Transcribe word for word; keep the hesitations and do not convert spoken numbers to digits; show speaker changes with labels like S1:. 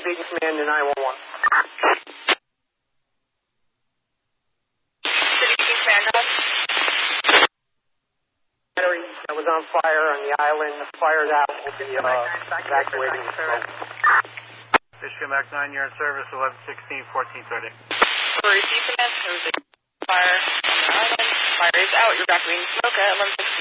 S1: Beacon Command to nine one one.
S2: City Beacon Command, go ahead.
S1: Battery that was on fire on the island, the fire's out, will be uh, evacuating the smoke.
S3: Michigan Mac nine, you're in service, eleven sixteen, fourteen thirty.
S2: For Beacon Command, there was a fire on the island. Fire is out, you're evacuating smoke at eleven sixteen.